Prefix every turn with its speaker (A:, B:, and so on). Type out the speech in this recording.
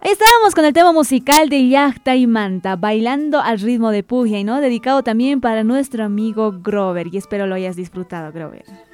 A: Estábamos con el tema musical de Yachta y Manta, bailando al ritmo de Puglia, ¿no? Dedicado también para nuestro amigo Grover, y espero lo hayas disfrutado, Grover.